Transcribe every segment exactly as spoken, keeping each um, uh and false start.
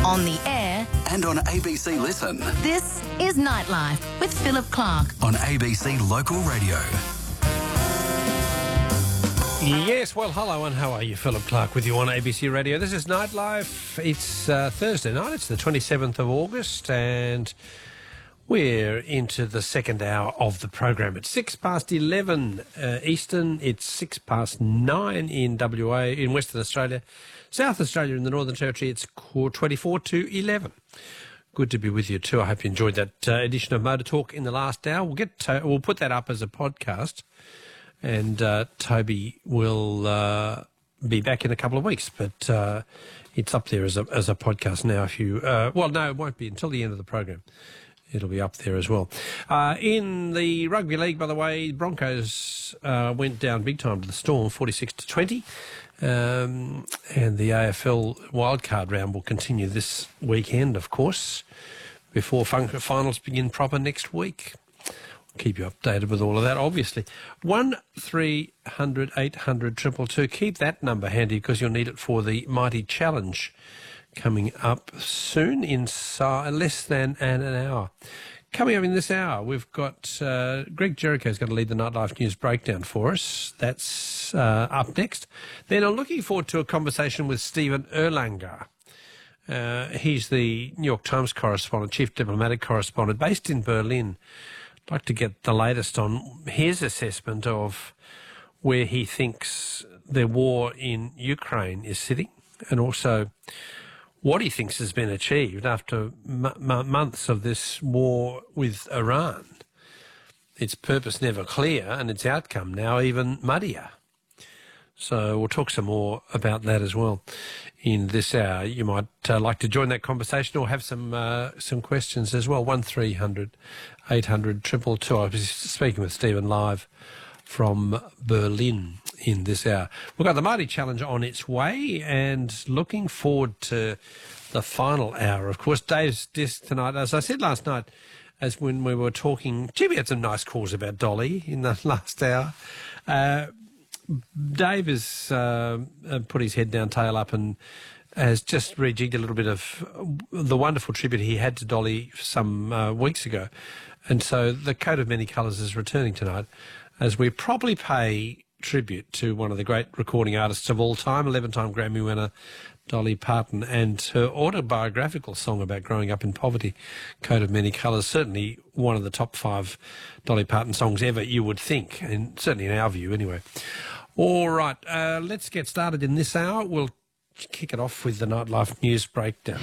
On the air and on A B C Listen. This is Nightlife with Philip Clark on A B C Local Radio. Yes, well, hello and how are you? Philip Clark with you on A B C Radio. This is Nightlife. It's uh, Thursday night. It's the twenty-seventh of August and we're into the second hour of the program. It's six past eleven uh, Eastern. It's six past nine in W A, in Western Australia. South Australia in the Northern Territory, it's twenty-four to eleven. Good to be with you too. I hope you enjoyed that uh, edition of Motor Talk in the last hour. We'll get to, we'll put that up as a podcast, and uh, Toby will uh, be back in a couple of weeks. But uh, it's up there as a as a podcast now. If you uh, well, no, it won't be until the end of the program. It'll be up there as well. Uh, in the rugby league, by the way, Broncos uh, went down big time to the Storm, forty-six to twenty. Um, and the A F L wildcard round will continue this weekend, of course, before fun- finals begin proper next week. We'll keep you updated with all of that, obviously. one three hundred eight hundred two two two. Keep that number handy because you'll need it for the Mighty Challenge coming up soon, in uh, less than an, an hour. Coming up in this hour, we've got uh, Greg Jericho's going to lead the Nightlife News Breakdown for us. That's uh, up next. Then I'm looking forward to a conversation with Stephen Erlanger. Uh, he's the New York Times correspondent, chief diplomatic correspondent, based in Berlin. I'd like to get the latest on his assessment of where he thinks the war in Ukraine is sitting, and also what he thinks has been achieved after m- m- months of this war with Iran. Its purpose never clear and its outcome now even muddier. So we'll talk some more about that as well in this hour. You might uh, like to join that conversation or have some uh, some questions as well. one three hundred eight hundred two two two. I was speaking with Stephen live from Berlin in this hour. We've got the Mighty Challenge on its way and looking forward to the final hour. Of course, Dave's disc tonight, as I said last night, as when we were talking, gee, we had some nice calls about Dolly in the last hour. Uh, Dave has uh, put his head down, tail up, and has just rejigged a little bit of the wonderful tribute he had to Dolly some uh, weeks ago. And so the Coat of Many Colours is returning tonight, as we probably pay tribute to one of the great recording artists of all time, eleven-time Grammy winner Dolly Parton, and her autobiographical song about growing up in poverty, Coat of Many Colours, certainly one of the top five Dolly Parton songs ever, you would think, and certainly in our view anyway. All right, uh, let's get started in this hour. We'll kick it off with the Nightlife News Breakdown.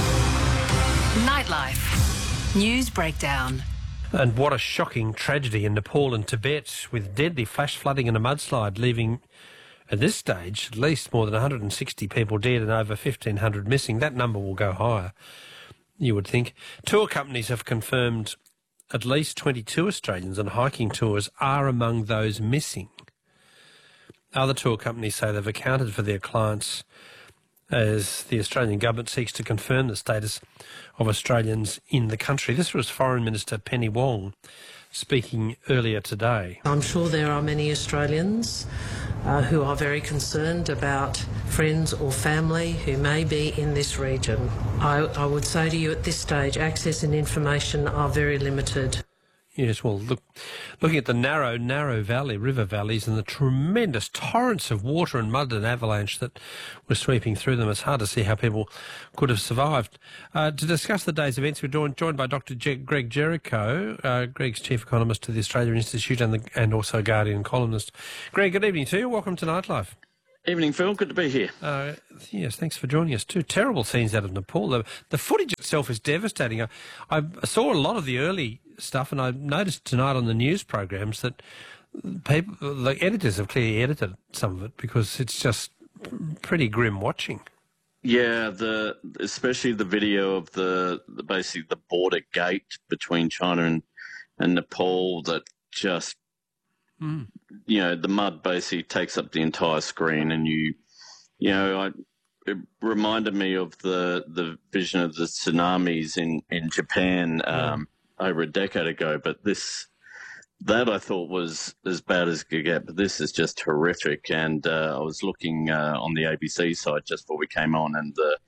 Nightlife News Breakdown. And what a shocking tragedy in Nepal and Tibet, with deadly flash flooding and a mudslide, leaving, at this stage, at least more than one hundred sixty people dead and over fifteen hundred missing. That number will go higher, you would think. Tour companies have confirmed at least twenty-two Australians on hiking tours are among those missing. Other tour companies say they've accounted for their clients as the Australian government seeks to confirm the status of Australians in the country. This was Foreign Minister Penny Wong speaking earlier today. I'm sure there are many Australians uh, who are very concerned about friends or family who may be in this region. I, I would say to you at this stage, access and information are very limited. Yes, well, look, looking at the narrow, narrow valley, river valleys, and the tremendous torrents of water and mud and avalanche that were sweeping through them, it's hard to see how people could have survived. Uh, to discuss the day's events, we're joined, joined by Doctor Je- Greg Jericho. Uh, Greg's chief economist to the Australia Institute and, the, and also Guardian columnist. Greg, good evening to you. Welcome to Nightlife. Evening, Phil. Good to be here. Uh, yes, thanks for joining us too. Terrible scenes out of Nepal. The, the footage itself is devastating. I, I saw a lot of the early stuff, and I noticed tonight on the news programs that people, the editors have clearly edited some of it because it's just pretty grim watching. Yeah, the especially the video of the, the basically the border gate between China and, and Nepal that just, mm. you know, the mud basically takes up the entire screen, and you, you know, I, it reminded me of the, the vision of the tsunamis in, in Japan um, yeah. over a decade ago, but this, that I thought was as bad as it could get, but this is just horrific. And uh, I was looking uh, on the A B C site just before we came on, and the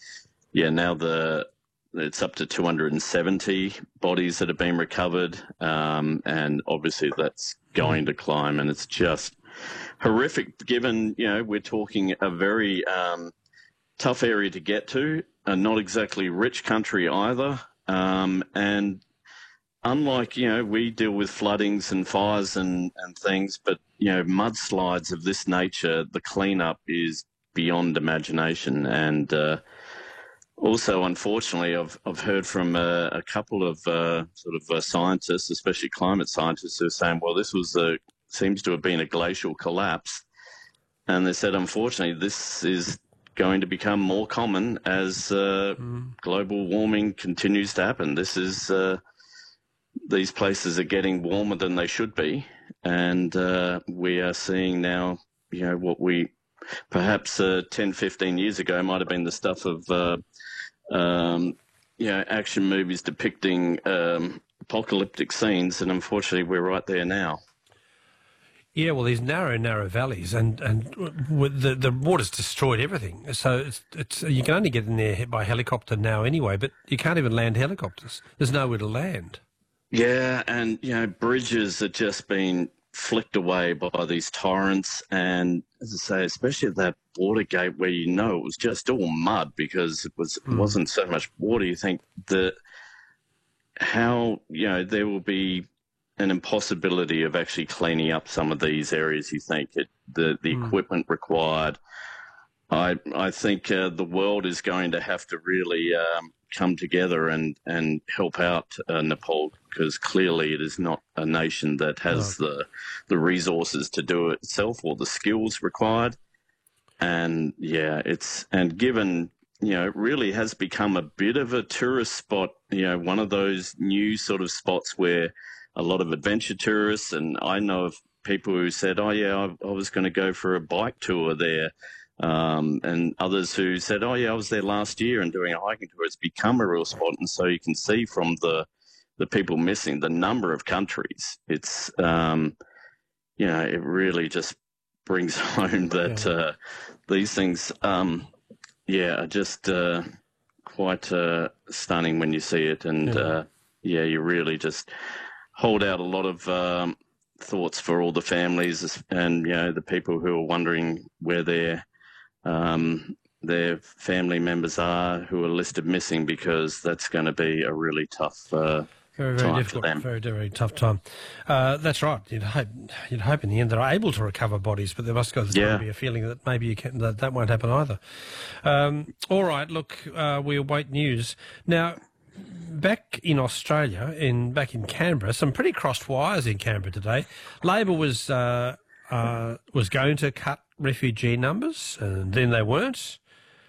yeah, now the it's up to two hundred seventy bodies that have been recovered, um, and obviously that's going to climb, and it's just horrific. Given you know we're talking a very um, tough area to get to, a not exactly rich country either, um, and unlike you know we deal with floodings and fires and, and things, but you know mudslides of this nature, the cleanup is beyond imagination, and uh, also, unfortunately, I've I've heard from uh, a couple of uh, sort of uh, scientists, especially climate scientists, who are saying, "Well, this was a seems to have been a glacial collapse," and they said, unfortunately, this is going to become more common as uh, mm. global warming continues to happen. This is uh, these places are getting warmer than they should be, and uh, we are seeing now, you know, what we perhaps uh, ten, fifteen years ago might have been the stuff of. Uh, Um, you know, action movies depicting um, apocalyptic scenes, and unfortunately, we're right there now. Yeah, well, these narrow, narrow valleys, and and the the water's destroyed everything. So it's it's you can only get in there by helicopter now anyway, but you can't even land helicopters. There's nowhere to land. Yeah, and you know, bridges are just being flicked away by these torrents, and as I say, especially at that border gate where you know it was just all mud because it was mm. it wasn't so much water. You think that how you know there will be an impossibility of actually cleaning up some of these areas. You think it, the the mm. equipment required. I I think uh, the world is going to have to really um, come together and, and help out uh, Nepal, because clearly it is not a nation that has no. the the resources to do it itself or the skills required. And yeah, it's and given you know it really has become a bit of a tourist spot. You know, one of those new sort of spots where a lot of adventure tourists, and I know of people who said, "Oh yeah, I, I was going to go for a bike tour there." Um, and others who said, oh, yeah, I was there last year and doing a hiking tour. It's become a real spot. And so you can see from the the people missing, the number of countries, it's, um, you know, it really just brings home that yeah. uh, these things, um, yeah, are just uh, quite uh, stunning when you see it. And, yeah. Uh, yeah, you really just hold out a lot of um, thoughts for all the families and, you know, the people who are wondering where they're, Um, their family members are who are listed missing, because that's going to be a really tough uh, very, very time difficult, for them. Very, very tough time. Uh, that's right. You'd hope, you'd hope in the end they're able to recover bodies, but there must go yeah. be a feeling that maybe you can, that, that won't happen either. Um, all right, look, uh, we await news. Now, back in Australia, in back in Canberra, some pretty crossed wires in Canberra today. Labor was uh, uh, was going to cut refugee numbers, and then they weren't,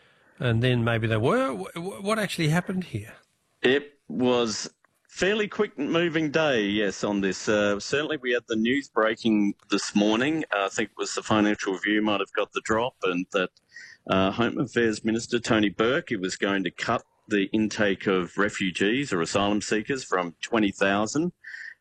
and then maybe they were. What actually happened here? It was fairly quick-moving day, yes, on this. Uh, certainly we had the news breaking this morning. Uh, I think it was the Financial Review might have got the drop, and that uh, Home Affairs Minister Tony Burke, he was going to cut the intake of refugees or asylum seekers from twenty thousand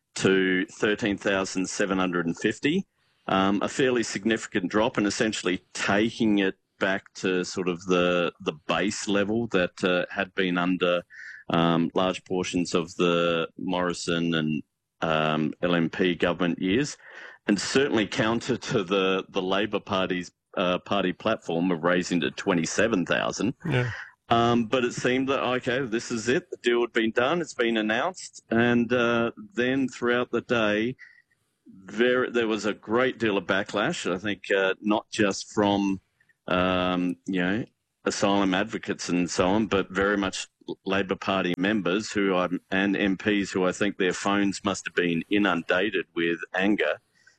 to thirteen thousand seven hundred fifty. Um, a fairly significant drop, and essentially taking it back to sort of the the base level that uh, had been under um, large portions of the Morrison and um, L N P government years, and certainly counter to the the Labor Party's uh, party platform of raising to twenty-seven thousand. Yeah. Um, but it seemed that, okay, this is it. The deal had been done. It's been announced. And uh, then throughout the day, There, there was a great deal of backlash, I think, uh, not just from, um, you know, asylum advocates and so on, but very much Labor Party members who are, and M Ps who I think their phones must have been inundated with anger.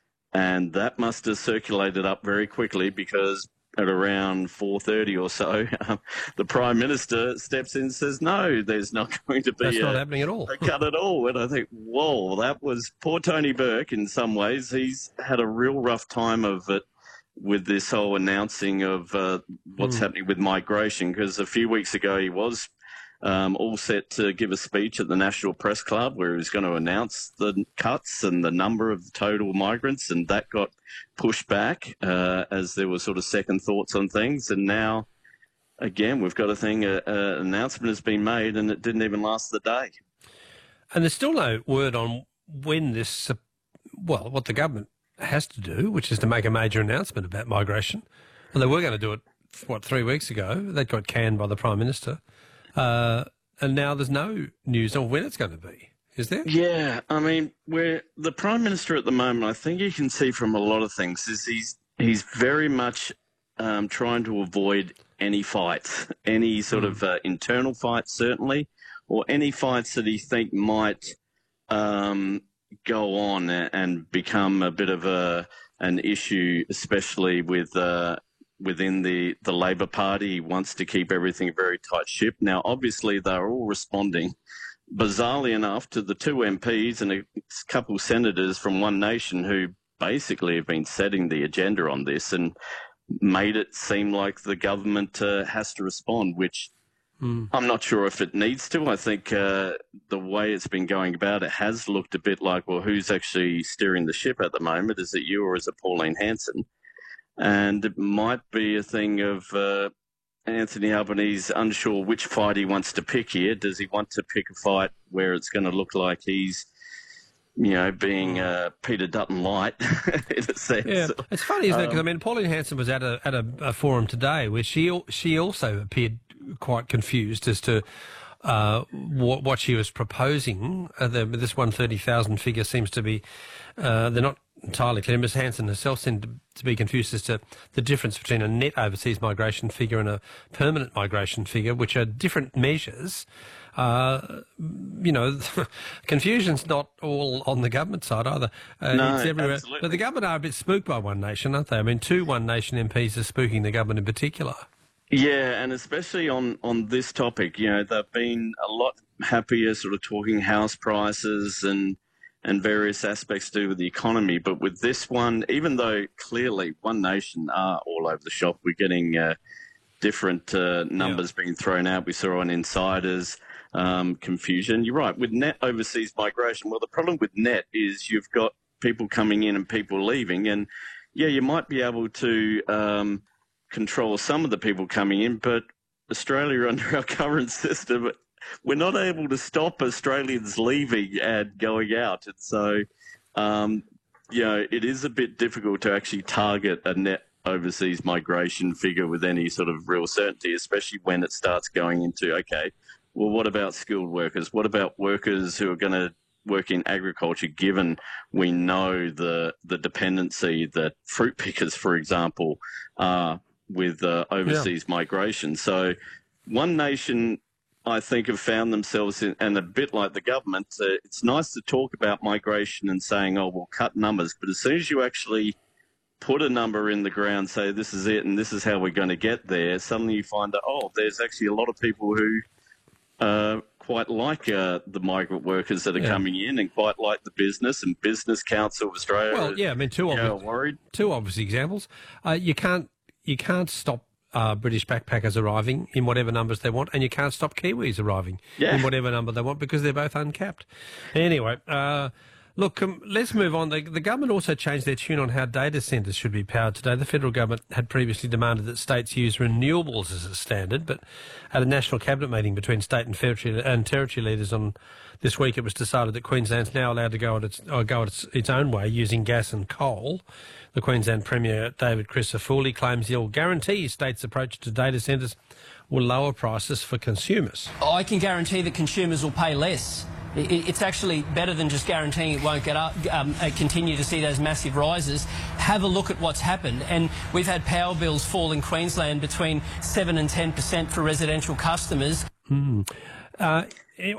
And that must have circulated up very quickly, because at around four thirty or so, um, the Prime Minister steps in and says, no, there's not going to be That's a, not happening at all. a cut at all. And I think, whoa, that was poor Tony Burke in some ways. He's had a real rough time of it with this whole announcing of uh, what's mm. happening with migration, because a few weeks ago he was um, all set to give a speech at the National Press Club where he was going to announce the cuts and the number of total migrants, and that got pushed back uh, as there were sort of second thoughts on things. And now again, we've got a thing, an announcement has been made and it didn't even last the day. And there's still no word on when this, uh, well, what the government has to do, which is to make a major announcement about migration. Well, they were going to do it, what, three weeks ago. That got canned by the Prime Minister. Uh, and now there's no news on when it's going to be. Is there? Yeah, I mean, we're, the Prime Minister at the moment, I think you can see from a lot of things, is he's, he's very much um, trying to avoid any fights, any sort mm. of uh, internal fights, certainly, or any fights that he think might um, go on and become a bit of a an issue, especially with uh, within the, the Labor Party. He wants to keep everything a very tight ship. Now, obviously, they're all responding, bizarrely enough, to the two M Ps and a couple of senators from One Nation who basically have been setting the agenda on this and made it seem like the government uh, has to respond, which mm. I'm not sure if it needs to. I think uh, the way it's been going about it has looked a bit like, well, who's actually steering the ship at the moment? Is it you or is it Pauline Hanson? And it might be a thing of uh, Anthony Albanese unsure which fight he wants to pick here. Does he want to pick a fight where it's going to look like he's, you know, being uh, Peter Dutton light, in a sense? Yeah, it's funny, isn't it? Because, Um, I mean, Pauline Hanson was at a at a, a forum today where she al- she also appeared quite confused as to uh, what, what she was proposing. Uh, the, this one hundred thirty thousand figure seems to be, uh, they're not entirely clear. Miz Hanson herself seemed to, to be confused as to the difference between a net overseas migration figure and a permanent migration figure, which are different measures. Uh, you know, confusion's not all on the government side either. Uh, No, it's everywhere. absolutely. But the government are a bit spooked by One Nation, aren't they? I mean, two One Nation M Ps are spooking the government in particular. Yeah, and especially on, on this topic, you know, they've been a lot happier sort of talking house prices and and various aspects to do with the economy. But with this one, even though clearly One Nation are all over the shop, we're getting uh, different uh, numbers yeah. being thrown out. We saw on Insiders um, confusion. You're right, with net overseas migration, well, the problem with net is you've got people coming in and people leaving. And, yeah, you might be able to um, control some of the people coming in, but Australia, under our current system, we're not able to stop Australians leaving and going out. And so, um, you know, it is a bit difficult to actually target a net overseas migration figure with any sort of real certainty, especially when it starts going into, okay, well, what about skilled workers? What about workers who are going to work in agriculture, given we know the the dependency that fruit pickers, for example, are with uh, overseas yeah. migration? So One Nation, I think, have found themselves in, and a bit like the government, uh, it's nice to talk about migration and saying, oh, we'll cut numbers. But as soon as you actually put a number in the ground, say this is it and this is how we're going to get there, suddenly you find that, oh, there's actually a lot of people who uh, quite like uh, the migrant workers that are yeah. coming in and quite like the business, and Business Council of Australia. Well, yeah, I mean, two, obvious, worried. two obvious examples. Uh, you can't you can't stop Uh, British backpackers arriving in whatever numbers they want, and you can't stop Kiwis arriving yeah. in whatever number they want because they're both uncapped. Anyway, uh, look, um, let's move on. The, the government also changed their tune on how data centres should be powered today. The federal government had previously demanded that states use renewables as a standard, but at a national cabinet meeting between state and territory, and territory leaders on this week, it was decided that Queensland's now allowed to go at its, or go at its, its own way using gas and coal. The Queensland Premier, David Crisafulli, claims he'll guarantee states' approach to data centres will lower prices for consumers. I can guarantee that consumers will pay less. It's actually better than just guaranteeing it won't get up, um, continue to see those massive rises. Have a look at what's happened. And we've had power bills fall in Queensland between seven and ten percent for residential customers. Mm. Uh,